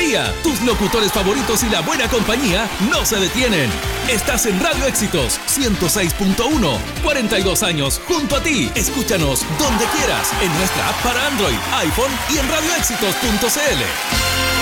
día. Tus locutores favoritos y la buena compañía no se detienen. Estás en Radio Éxitos 106.1. 42 años junto a ti. Escúchanos donde quieras, en nuestra app para Android, iPhone y en radioéxitos.cl.